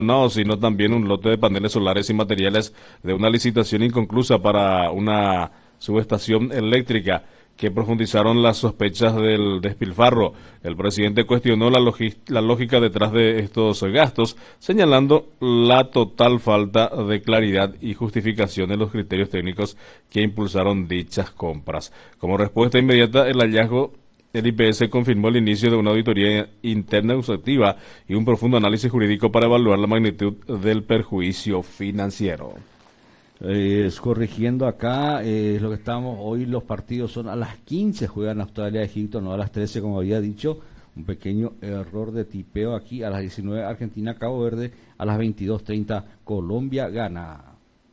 No, sino también un lote de paneles solares y materiales de una licitación inconclusa para una subestación eléctrica que profundizaron las sospechas del despilfarro. El presidente cuestionó la lógica detrás de estos gastos, señalando la total falta de claridad y justificación en los criterios técnicos que impulsaron dichas compras. Como respuesta inmediata, el IPS confirmó el inicio de una auditoría interna exhaustiva y un profundo análisis jurídico para evaluar la magnitud del perjuicio financiero. Corrigiendo acá, lo que estamos hoy, los partidos son a las 15, juegan Australia, Egipto, no a las 13 como había dicho. Un pequeño error de tipeo aquí, a las 19 Argentina, Cabo Verde, a las 22:30 Colombia gana.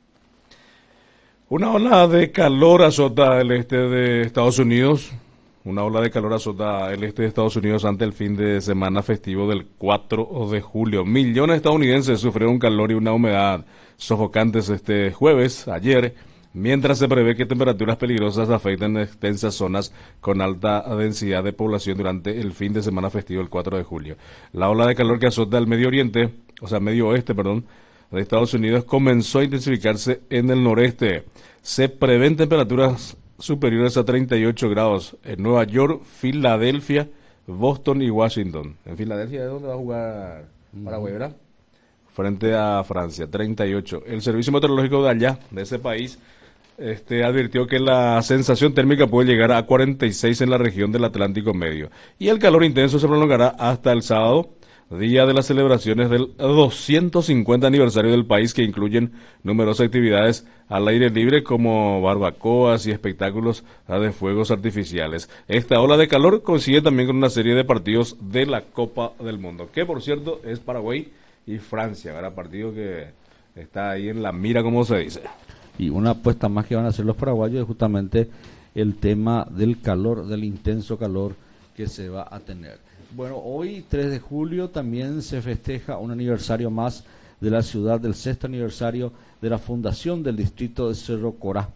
Una ola de calor azota el este de Estados Unidos. Una ola de calor azota el este de Estados Unidos ante el fin de semana festivo del 4 de julio. Millones de estadounidenses sufrieron calor y una humedad sofocantes este jueves, ayer, mientras se prevé que temperaturas peligrosas afecten extensas zonas con alta densidad de población durante el fin de semana festivo del 4 de julio. La ola de calor que azota el Medio Oeste, de Estados Unidos comenzó a intensificarse en el noreste. Se prevén temperaturas superiores a 38 grados en Nueva York, Filadelfia, Boston y Washington. En Filadelfia es donde va a jugar Paraguay, ¿verdad? Frente a Francia, 38. El servicio meteorológico de allá, de ese país, advirtió que la sensación térmica puede llegar a 46 en la región del Atlántico Medio. Y el calor intenso se prolongará hasta el sábado, día de las celebraciones del 250 aniversario del país, que incluyen numerosas actividades al aire libre como barbacoas y espectáculos de fuegos artificiales. Esta ola de calor coincide también con una serie de partidos de la Copa del Mundo, que por cierto es Paraguay y Francia, ¿verdad? Partido que está ahí en la mira, como se dice. Y una apuesta más que van a hacer los paraguayos es justamente el tema del calor, del intenso calor que se va a tener. Bueno, hoy 3 de julio también se festeja un aniversario más de la ciudad, del 6º aniversario de la fundación del distrito de Cerro Corá.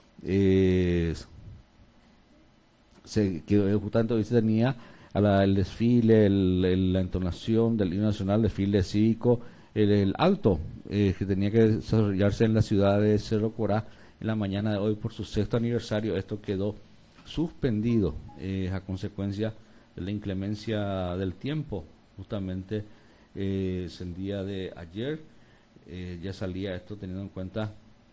Justamente hoy se tenía el desfile, la entonación del himno nacional, desfile cívico, el acto que tenía que desarrollarse en la ciudad de Cerro Corá en la mañana de hoy por su 6º aniversario. Esto quedó suspendido a consecuencia de la inclemencia del tiempo. Justamente el día de ayer ya salía esto teniendo en cuenta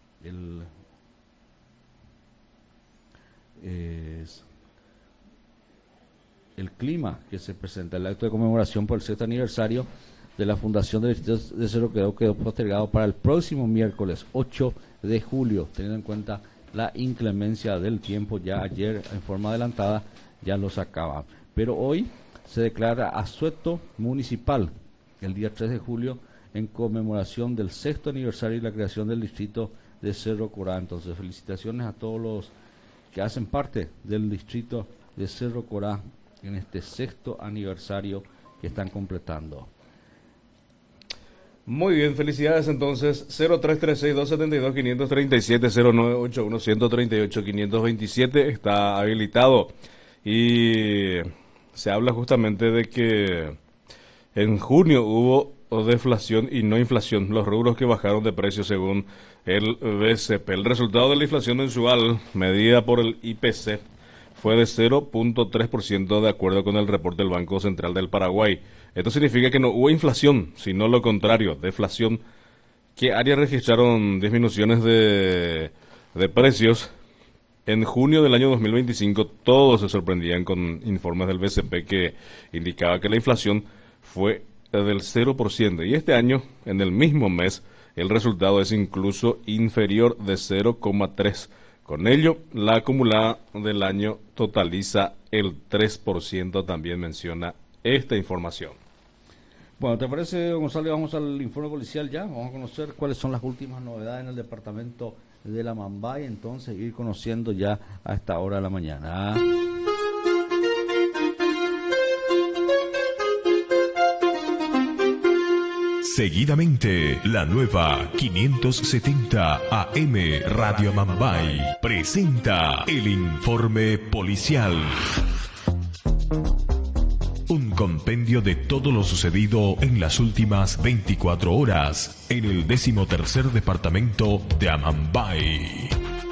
el clima que se presenta. El acto de conmemoración por el 6º aniversario de la fundación del distrito de Cerro quedó postergado para el próximo miércoles 8 de julio, teniendo en cuenta la inclemencia del tiempo. Ya ayer, en forma adelantada, ya lo sacaba. Pero hoy se declara asueto municipal el día 3 de julio en conmemoración del 6º aniversario y la creación del distrito de Cerro Corá. Entonces, felicitaciones a todos los que hacen parte del distrito de Cerro Corá en este 6º aniversario que están completando. Muy bien, felicidades entonces. 0336-272-537, 0981-138-527 está habilitado. Y se habla justamente de que en junio hubo deflación y no inflación, los rubros que bajaron de precio según el BCP. El resultado de la inflación mensual medida por el IPC fue de 0.3% de acuerdo con el reporte del Banco Central del Paraguay. Esto significa que no hubo inflación, sino lo contrario, deflación. ¿Qué áreas registraron disminuciones de precios? En junio del año 2025 todos se sorprendían con informes del BCP que indicaba que la inflación fue del 0%. Y este año, en el mismo mes, el resultado es incluso inferior de 0,3%. Con ello, la acumulada del año totaliza el 3%, también menciona esta información. Bueno, ¿te parece, Gonzalo? Vamos al informe policial ya. Vamos a conocer cuáles son las últimas novedades en el departamento de la Mambay, entonces ir conociendo ya a esta hora de la mañana. Seguidamente, la nueva 570 AM Radio Mambay presenta el informe policial. Un compendio de todo lo sucedido en las últimas 24 horas en el 13º departamento de Amambay.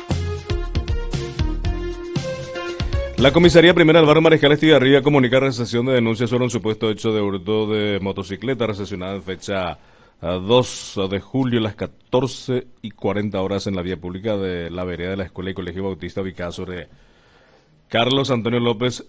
La Comisaría Primera del Barrio Mariscal Estigarribia comunica recepción de denuncias sobre un supuesto hecho de hurto de motocicleta recepcionada en fecha 2 de julio a las 14:40 en la vía pública de la vereda de la Escuela y Colegio Bautista ubicada sobre Carlos Antonio López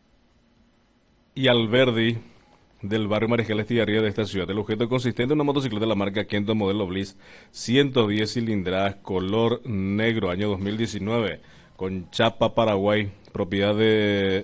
y Alberdi del barrio Mariscal Estigarribia de esta ciudad. El objeto consistente en una motocicleta de la marca Kenton modelo Bliss 110 cilindradas color negro año 2019 con chapa Paraguay, propiedad de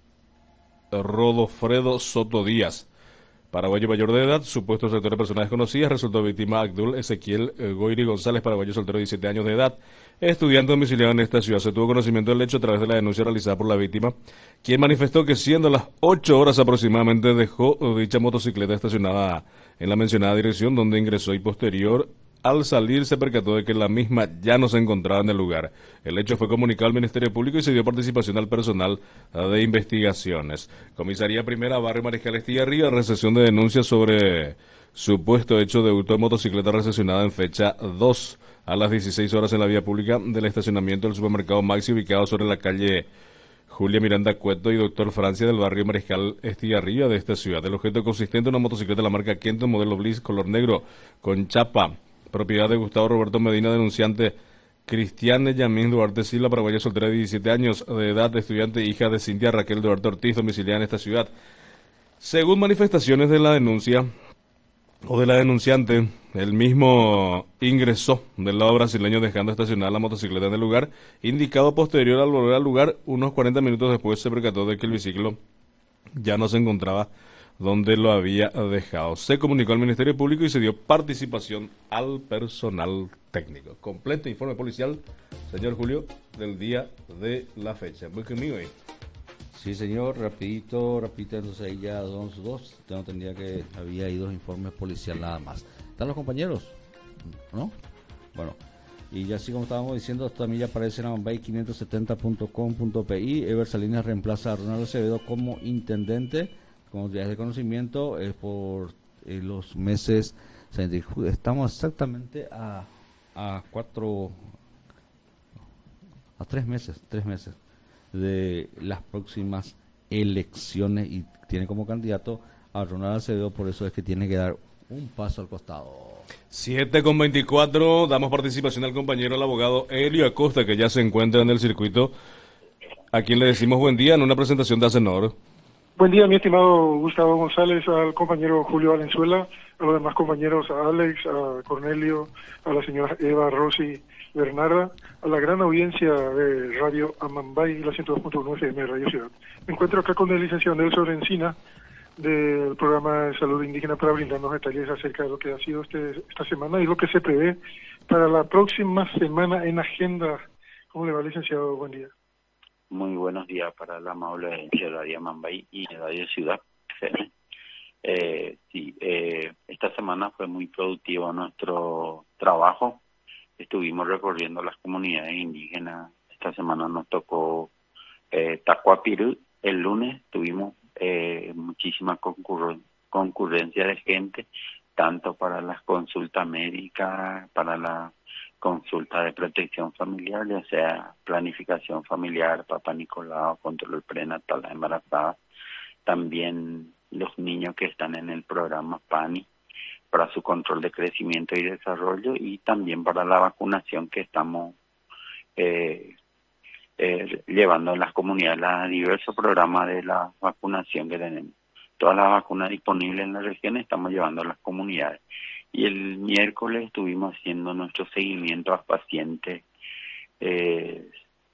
Rodofredo Soto Díaz, paraguayo mayor de edad, supuesto sector de personas desconocidas, resultó víctima Abdul Ezequiel Goiri González, paraguayo soltero de 17 años de edad, estudiante domiciliado en esta ciudad. Se tuvo conocimiento del hecho a través de la denuncia realizada por la víctima, quien manifestó que siendo las 8 horas aproximadamente dejó dicha motocicleta estacionada en la mencionada dirección donde ingresó y posterior al salir se percató de que la misma ya no se encontraba en el lugar. El hecho fue comunicado al Ministerio Público y se dio participación al personal de investigaciones. Comisaría Primera, Barrio Mariscal Estigarribia, recepción de denuncias sobre supuesto hecho de hurto de motocicleta recepcionada en fecha 2 a las 16 horas en la vía pública del estacionamiento del supermercado Maxi ubicado sobre la calle Julia Miranda Cueto y Doctor Francia del barrio Mariscal Estigarribia de esta ciudad. El objeto consistente en una motocicleta de la marca Kenton modelo Bliss color negro con chapa, propiedad de Gustavo Roberto Medina, denunciante Cristiane Yamín Duarte Silva, paraguaya soltera de 17 años de edad, estudiante, hija de Cintia Raquel Duarte Ortiz, domiciliada en esta ciudad. Según manifestaciones de la denuncia, o de la denunciante, el mismo ingresó del lado brasileño dejando estacionada la motocicleta en el lugar, indicado posterior al volver al lugar, unos 40 minutos después se percató de que el biciclo ya no se encontraba donde lo había dejado. Se comunicó al Ministerio Público y se dio participación al personal técnico. Completo informe policial, señor Julio, del día de la fecha. Voy conmigo ahí. Sí, señor, rapidito, entonces ahí ya dos, tengo entendido que había ahí 2 informes policiales nada más. ¿Están los compañeros? ¿No? Bueno, y ya así como estábamos diciendo, esto también ya aparece en amambay570.com.pi. Ever Salinas reemplaza a Ronaldo Acevedo como intendente. Como ya es de conocimiento, por los meses, estamos exactamente a 3 meses de las próximas elecciones y tiene como candidato a Ronaldo Acevedo, por eso es que tiene que dar un paso al costado. 7:24, damos participación al compañero, el abogado Elio Acosta, que ya se encuentra en el circuito, a quien le decimos buen día en una presentación de Acenor. Buen día, mi estimado Gustavo González, al compañero Julio Valenzuela, a los demás compañeros, a Alex, a Cornelio, a la señora Eva, Rosy, Bernarda, a la gran audiencia de Radio Amambay y la 102.1 FM de Radio Ciudad. Me encuentro acá con el licenciado Nelson Encina del programa de salud indígena para brindarnos detalles acerca de lo que ha sido esta semana y lo que se prevé para la próxima semana en agenda. ¿Cómo le va, licenciado? Buen día. Muy buenos días para la amable audiencia de Radio Amambay y Radio Ciudad. Esta semana fue muy productivo nuestro trabajo. Estuvimos recorriendo las comunidades indígenas. Esta semana nos tocó Tacuapirú. El lunes tuvimos muchísima concurrencia de gente, tanto para las consultas médicas, para la consulta de protección familiar, ya sea planificación familiar, Papá Nicolau, control prenatal, la embarazada, también los niños que están en el programa PANI para su control de crecimiento y desarrollo, y también para la vacunación que estamos llevando en las comunidades, los diversos programas de la vacunación que tenemos. Todas las vacunas disponibles en la región estamos llevando a las comunidades. Y el miércoles estuvimos haciendo nuestro seguimiento a pacientes que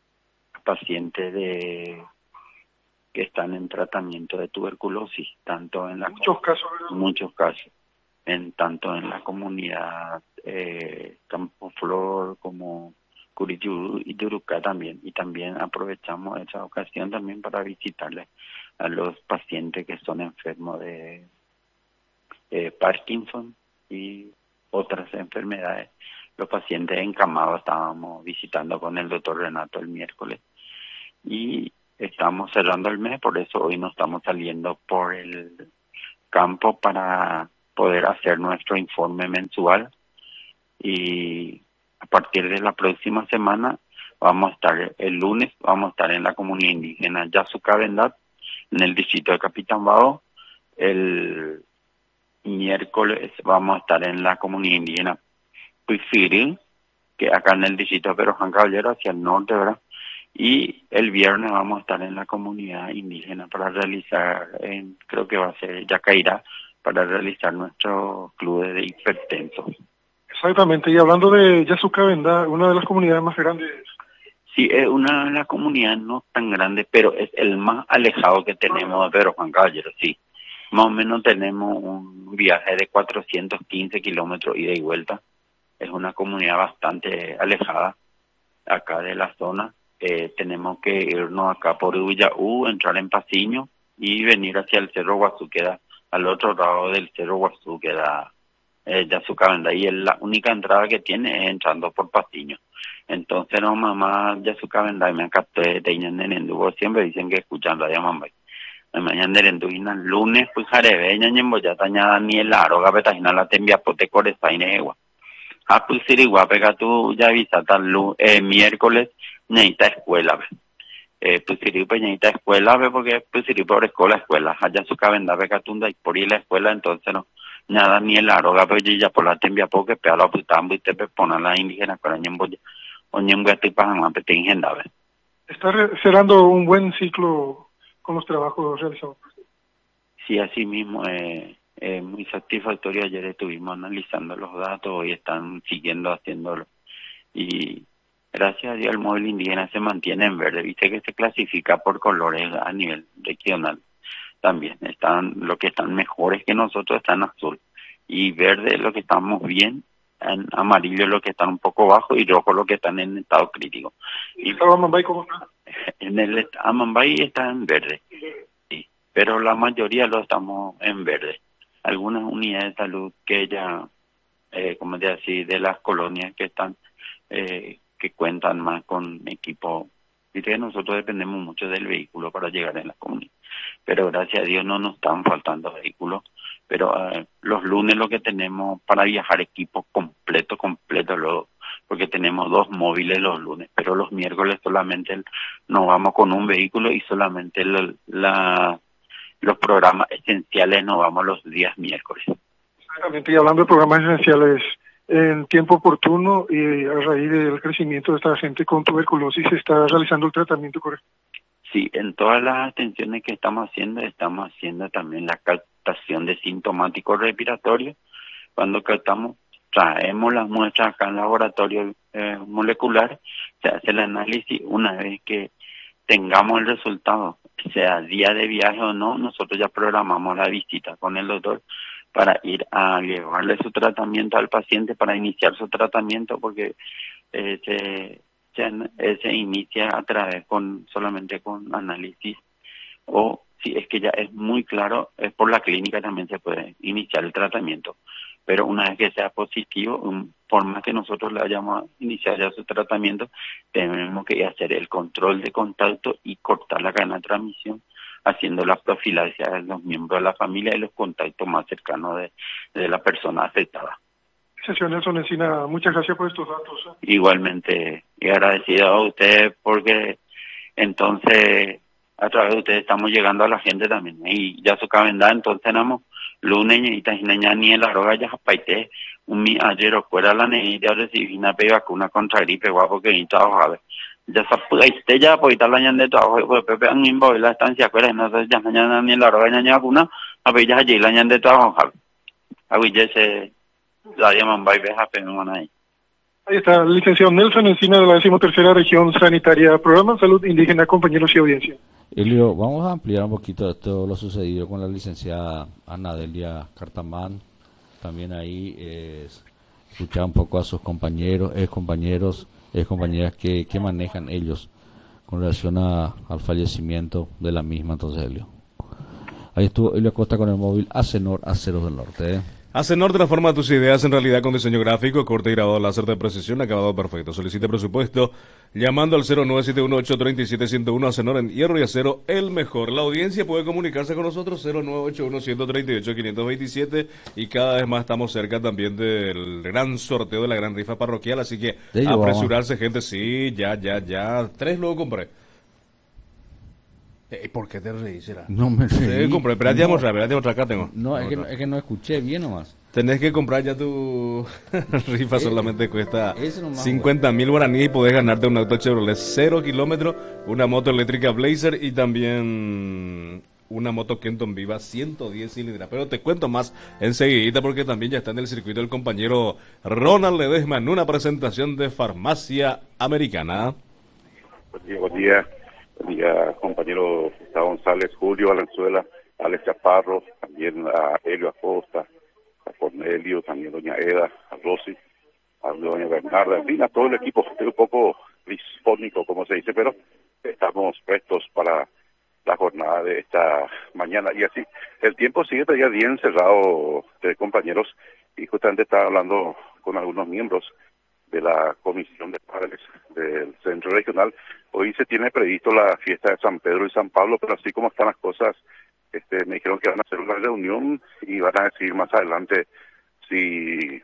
están en tratamiento de tuberculosis, tanto en muchos casos, tanto en la comunidad Campoflor como Curitiú y Turucá también. Y también aprovechamos esa ocasión también para visitarles a los pacientes que son enfermos de Parkinson y otras enfermedades. Los pacientes encamados estábamos visitando con el doctor Renato el miércoles. Y estamos cerrando el mes, por eso hoy no estamos saliendo por el campo para poder hacer nuestro informe mensual. Y a partir de la próxima semana vamos a estar, el lunes vamos a estar en la comunidad indígena Yasucabendat, en el distrito de Capitán Bao. El miércoles vamos a estar en la comunidad indígena Puifiri, que acá en el distrito de Pedro Juan Caballero, hacia el norte, ¿verdad? Y el viernes vamos a estar en la comunidad indígena para realizar, creo que va a ser Yacairá, para realizar nuestro club de hipertensos. Exactamente, y hablando de Yasucabendat, una de las comunidades más grandes. Sí, es una de las comunidades no tan grande, pero es el más alejado que tenemos de Pedro Juan Caballero, sí. Más o menos tenemos un viaje de 415 kilómetros ida y vuelta. Es una comunidad bastante alejada acá de la zona. Tenemos que irnos acá por Uyaú, entrar en Pasiño y venir hacia el Cerro Guazú, que da al otro lado del Cerro Guazú, que da Yasucabendat, y la única entrada que tiene es entrando por Pasiño. Entonces, no, mamá, Yasucabendat, me acabé de Ñanderendu, siempre dicen que escuchan Radio Mambay. Mañana Ñanderendu, lunes, pues jarebe, Ñañemboya, tañada ni el aro, gabetajina la tembia pote coreza y negua. Pues sirigua, pega tú, ya avisa, miércoles, necesita escuela, pues sirigua, pues necesita escuela, porque pues sirigua por escuela, allá Yasucabendat, pega tú, y por ir a la escuela, entonces no. Nada ni el aro, pero ya por la tembia porque pega la putambo y te pone la indígena con Ñemboya, o Ñemboya te pagan más petingenda, Está cerrando un buen ciclo con los trabajos realizados. Sí, así mismo, muy satisfactorio. Ayer estuvimos analizando los datos y están siguiendo haciéndolo. Y gracias a Dios el móvil indígena se mantiene en verde. Viste que se clasifica por colores a nivel regional. También están, lo que están mejores que nosotros están azul. Y verde lo que estamos bien, en amarillo lo que están un poco bajo y rojo lo que están en estado crítico. ¿Y Amambay cómo está? En el Amambay está en verde. Sí, pero la mayoría lo estamos en verde. Algunas unidades de salud que ya, como te decía, de las colonias que están, que cuentan más con equipo. Dice que nosotros dependemos mucho del vehículo para llegar en la comunidad, pero gracias a Dios no nos están faltando vehículos. Pero los lunes lo que tenemos para viajar equipo completo, porque tenemos 2 móviles los lunes, pero los miércoles solamente nos vamos con un vehículo y solamente los programas esenciales nos vamos los días miércoles. Exactamente, y hablando de programas esenciales, en tiempo oportuno y a raíz del crecimiento de esta gente con tuberculosis, ¿se está realizando el tratamiento correcto? Sí, en todas las atenciones que estamos haciendo también la captación de sintomáticos respiratorios. Cuando captamos, traemos las muestras acá en laboratorio molecular, se hace el análisis. Una vez que tengamos el resultado, sea día de viaje o no, nosotros ya programamos la visita con el doctor para ir a llevarle su tratamiento al paciente, para iniciar su tratamiento, porque se inicia a través solamente con análisis, o si es que ya es muy claro, por la clínica también se puede iniciar el tratamiento. Pero una vez que sea positivo, por más que nosotros le hayamos iniciado ya su tratamiento, tenemos que hacer el control de contacto y cortar la cadena de transmisión, haciendo la profilaxia de los miembros de la familia y los contactos más cercanos de la persona afectada. Señor Nelson Encina, muchas gracias por estos datos. Igualmente, y agradecido a usted porque entonces a través de ustedes estamos llegando a la gente también. Y Yasucabendat, entonces tenemos lunes y ni el arroga ya paite ayer fuera la neida recibí una vacuna contra gripe guapo que ni trabajo ya se ya pues la ñan de trabajo pepe an imbo la estancia fuera no sé ya mañana ni el arroga ña vacuna a ver ya allí la ñan de trabajo a ver ya se la llaman by beja pero ahí. Ahí está el licenciado Nelson Encina de la 13ª Región Sanitaria, Programa de Salud Indígena, compañeros y audiencia. Elio, vamos a ampliar un poquito todo lo sucedido con la licenciada Ana Delia Cartamán. También ahí escuchar un poco a sus compañeros, excompañeras que manejan ellos con relación al fallecimiento de la misma. Entonces, Elio. Ahí estuvo Elio Acosta con el móvil Acenor Aceros del Norte. Acenor transforma tus ideas en realidad con diseño gráfico, corte y grabado láser de precisión, acabado perfecto. Solicite presupuesto llamando al 0971-837-101. Acenor en hierro y acero, el mejor. La audiencia puede comunicarse con nosotros 0981-138-527 y cada vez más estamos cerca también del gran sorteo de la gran rifa parroquial, así que apresurarse, gente. Sí, ya. 3 luego compré. ¿Por qué te reís, será? No me reí. Compré, espérate a mostrar, acá tengo. No, es que no escuché bien nomás. Tenés que comprar ya tu rifa, solamente cuesta 50.000 guaraníes y podés ganarte un auto Chevrolet 0 kilómetros, una moto eléctrica Blazer y también una moto Kenton Viva 110 cilindros. Pero te cuento más enseguida porque también ya está en el circuito el compañero Ronald Ledesma en una presentación de Farmacia Americana. Buen día, compañero Gustavo González, Julio Valenzuela, Alex Chaparro, también a Helio Acosta, a Cornelio, también doña Eda, a Rosy, a doña Bernarda, en fin, a todo el equipo. Estoy un poco disfónico, como se dice, pero estamos prestos para la jornada de esta mañana. Y así, el tiempo sigue todavía bien cerrado, compañeros, y justamente estaba hablando con algunos miembros de la Comisión de Padres del Centro Regional. Hoy se tiene previsto la fiesta de San Pedro y San Pablo, pero así como están las cosas, me dijeron que van a hacer una reunión y van a decidir más adelante si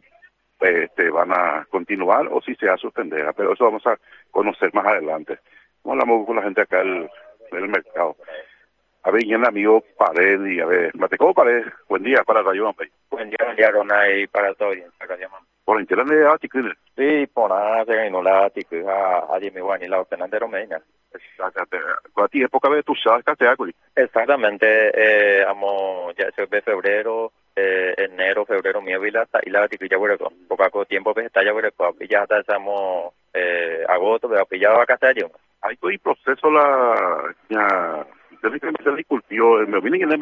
van a continuar o si se va a suspender, pero eso vamos a conocer más adelante. Hablamos con la gente acá del mercado. A ver, y el amigo Pared, a ver, Mateco Pared, buen día para Radio Mamey. Buen día, Ronald, y para todo bien, para Radio Mamey. Por internet de Aticune. Sí, por nada, no la Aticune, a Jimmy Juan y la Oceana de Romania. ¿Cuál época de tu sabes que Exactamente, ya se ve febrero, enero, febrero, mío y la Aticune ya hueco. Poco tiempo que está ya hueco, ya hasta estamos agosto, pero pillado acá hasta yo. Hay todo el proceso la cultivo, me viene en el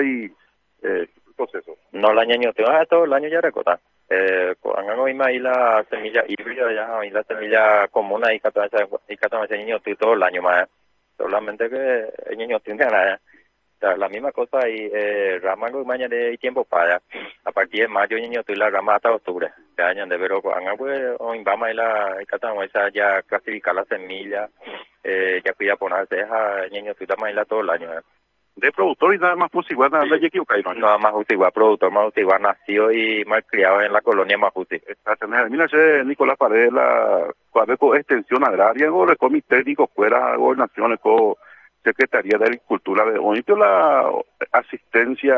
proceso. No, el año todo el año ya recota. Cuando ahí la semilla híbrida, ya ahí la semilla común ahí que niño todo el año más. Solamente que el niño tiene nada. La misma cosa ahí, rama y mañana hay tiempo para. A partir de mayo niño la rama hasta octubre. Ya año de verano pues vamos a la ya clasificar la semilla, ya cuida ponerse a niño la todo el año. De productor y nada más Igual nada más Igual, productor más Igual nació y mal criado en la colonia Maputi. Mira, Nicolás Paredes, con extensión agraria, o el comité técnico fuera, gobernación, con Secretaría de Agricultura, bonito la asistencia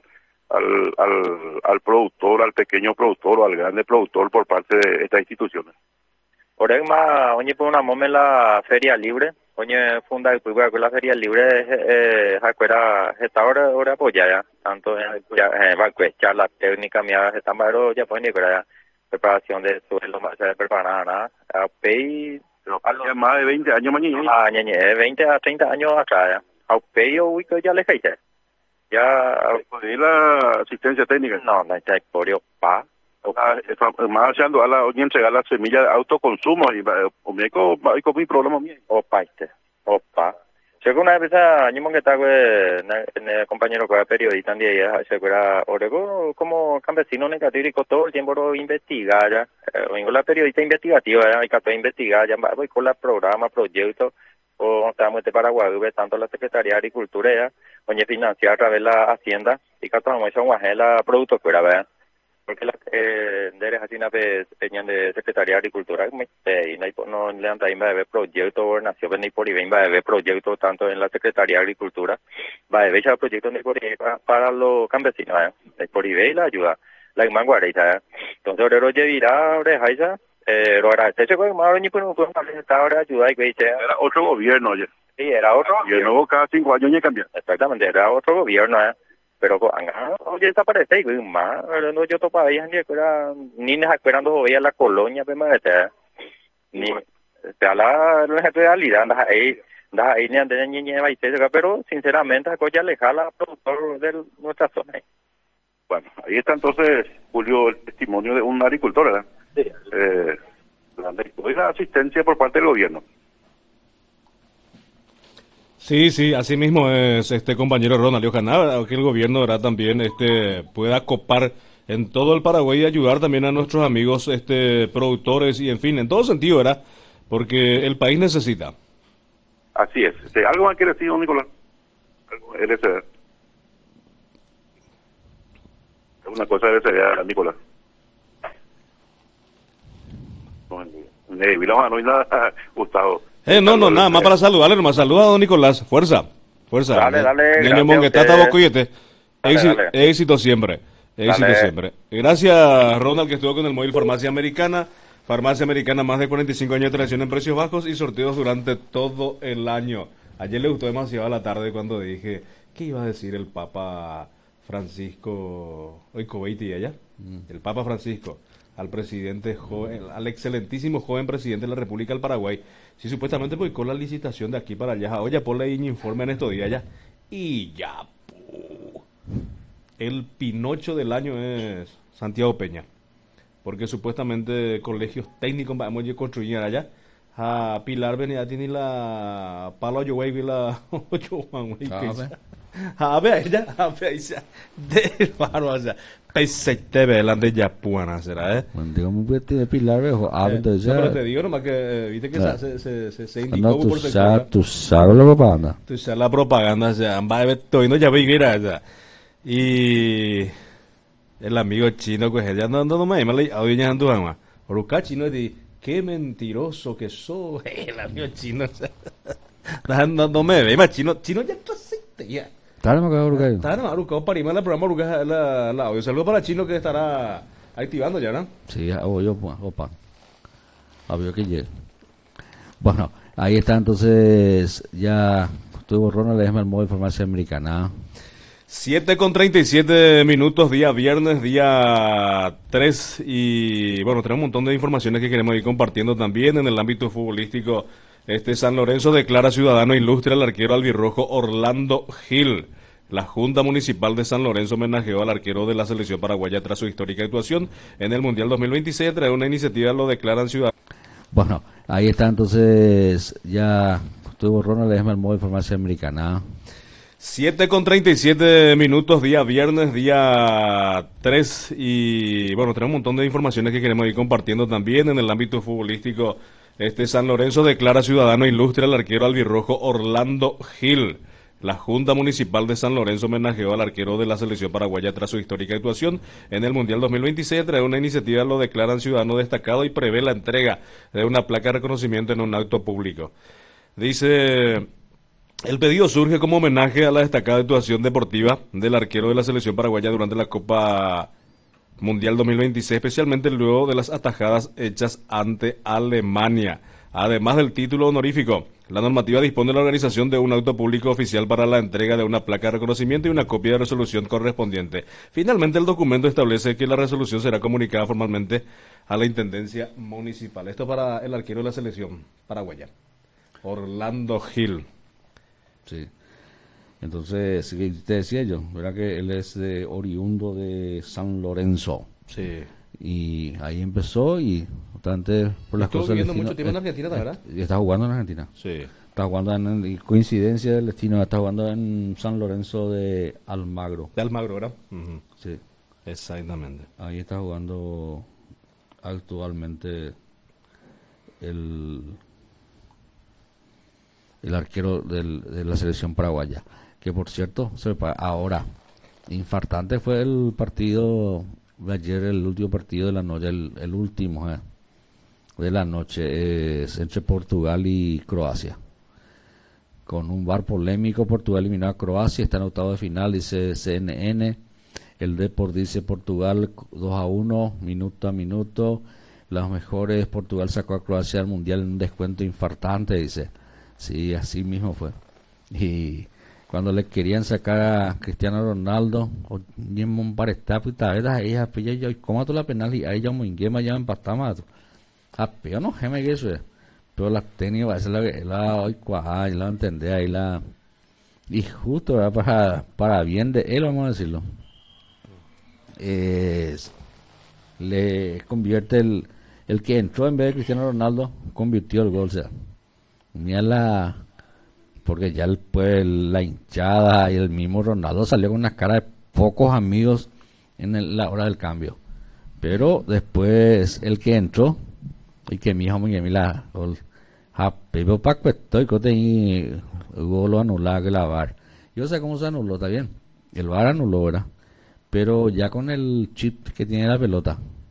al productor, al pequeño productor o al grande productor por parte de estas instituciones. Ahora más, oye, por una momento la feria libre. Oye, funda con la feria libre está ahora apoyada tanto en charla técnica mía están ya pone preparación de suelo más preparada nada pay más de 20 años mañana 20 a 30 años atrás a pay o ya le caíste ya la asistencia técnica no está por pa más echando a la entregar la semilla de autoconsumo y con mi problema mío. Opa. Según una vez año que está el compañero que periodista en día se acuerda orego como campesino negativo todo el tiempo lo investigar ya vengo la periodista investigativa hay que investigar ya voy con la programa proyectos o estamos de Paraguay tanto la Secretaría de Agricultura ya oye financiar a través de la Hacienda y que estamos en la productora ¿verdad? Porque la así una vez tenían de Secretaría de Agricultura y no le han traído de proyecto gobernación ni por ahí va de proyecto tanto en la Secretaría de Agricultura va de ver proyectos ni por ahí para los campesinos por ahí la ayuda la manguarita entonces ahora llevará oreja esa lo agradece con más ni por un ahora ayuda y que era otro gobierno oye sí era otro gobierno cada 5 años ya cambia exactamente era otro gobierno pero oye desaparece y más no yo topaba ahí ni esperando veía la colonia ni la realidad ahí ni antes ni pero sinceramente ya alejar productor de nuestra zona. Bueno, ahí está entonces Julio el testimonio de un agricultor, ¿verdad? Sí. La asistencia por parte del gobierno. Sí, así mismo es compañero Ronald Ojalá que el gobierno ahora también pueda copar en todo el Paraguay y ayudar también a nuestros amigos productores y en fin, en todo sentido, ¿verdad? Porque el país necesita. Así es. ¿Algo más quiere decir, don Nicolás? LCD. Una cosa de LCD, Nicolás. No hay nada, Gustavo. No, nada más para saludarle, nomás saluda a don Nicolás, fuerza. Dale, Niño Monguetata, Bocuyete. Éxito siempre. Éxito siempre. Gracias, Ronald, que estuvo con el móvil Farmacia Americana. Farmacia Americana, más de 45 años de tradición en precios bajos y sorteos durante todo el año. Ayer le gustó demasiado a la tarde cuando dije, ¿qué iba a decir el Papa Francisco, hoy Cobeiti allá? El Papa Francisco, al presidente joven, al excelentísimo joven presidente de la República del Paraguay, si supuestamente boicó la licitación de aquí para allá. Oye, ponle ahí un informe en estos días ya. Y ya, el Pinocho del año es Santiago Peña. Porque supuestamente colegios técnicos vamos a construir allá. A Pilar venía tiene la palo yo güey la ocho güey a ver ella de paro allá pese te velan de Yapuana será digo muy de Pilar viejo entonces pero te digo nomás que viste que se indicó no, por sector tú sabes la propaganda tú sabes la propaganda o sea va a ver todo no ya ve mira o y el amigo chino pues ella no me llama la audiencia andu ama oruca chino de qué mentiroso que soy el amigo chino o sea, no me ve más chino ya tú asiste ya está no Aruca para irme al programa Aruca la audio saludo para chino que estará activando ya ¿no? Sí yo pues opa obvio que llegue bueno ahí está entonces ya estoy borrón le déjame el móvil Farmacia Americana 7:37 día viernes, día 3 y bueno, tenemos un montón de informaciones que queremos ir compartiendo también en el ámbito futbolístico. San Lorenzo declara ciudadano ilustre al arquero albirrojo Orlando Gil. La Junta Municipal de San Lorenzo homenajeó al arquero de la selección paraguaya tras su histórica actuación en el Mundial 2026. Trae una iniciativa, lo declaran ciudadano. Bueno, ahí está entonces ya estoy borrón, le déjame el móvil Farmacia Americana 7:37 día viernes, día 3 y bueno, tenemos un montón de informaciones que queremos ir compartiendo también en el ámbito futbolístico. San Lorenzo declara ciudadano ilustre al arquero albirrojo Orlando Gil. La Junta Municipal de San Lorenzo homenajeó al arquero de la selección paraguaya tras su histórica actuación en el Mundial 2026. Trae una iniciativa, lo declaran ciudadano destacado y prevé la entrega de una placa de reconocimiento en un acto público. Dice... El pedido surge como homenaje a la destacada actuación deportiva del arquero de la selección paraguaya durante la Copa Mundial 2026, especialmente luego de las atajadas hechas ante Alemania. Además del título honorífico, la normativa dispone de la organización de un acto público oficial para la entrega de una placa de reconocimiento y una copia de resolución correspondiente. Finalmente, el documento establece que la resolución será comunicada formalmente a la Intendencia Municipal. Esto para el arquero de la selección paraguaya, Orlando Gil. Sí. Entonces, te decía yo, ¿verdad? Que él es oriundo de San Lorenzo. Sí. Y ahí empezó y bastante por las cosas. Estuvo viviendo mucho tiempo en Argentina, ¿verdad? Y está jugando en Argentina. Sí. Está jugando y coincidencia del destino, está jugando en San Lorenzo de Almagro. De Almagro, ¿verdad? Sí. Exactamente. Ahí está jugando actualmente el arquero de la selección paraguaya, que por cierto, ahora, infartante fue el partido de ayer, el último partido de la noche, el último de la noche, es entre Portugal y Croacia. Con un VAR polémico, Portugal eliminó a Croacia, está en octavo de final, dice CNN, el Deport dice Portugal 2-1, minuto a minuto, los mejores, Portugal sacó a Croacia al Mundial en un descuento infartante, dice. Sí, así mismo fue. Y cuando le querían sacar a Cristiano Ronaldo, un par estapita, ella pilla y cómo la penal y ahí ya muy inguema ya empatamos. Pero no geme que eso es. Pero la técnica va a ser la hoy cuajada, y la entender ahí la y justo para bien de él, vamos a decirlo. Le convierte el que entró en vez de Cristiano Ronaldo, convirtió el gol, o sea. Mira porque ya la hinchada y el mismo Ronaldo salió con una cara de pocos amigos en la hora del cambio. Pero después el que entró, y que mi hijo me la pero Paco estoy que te lo anulado que la VAR. Yo sé cómo se anuló, está bien. El VAR anuló, ¿verdad? Pero ya con el chip que tiene la pelota,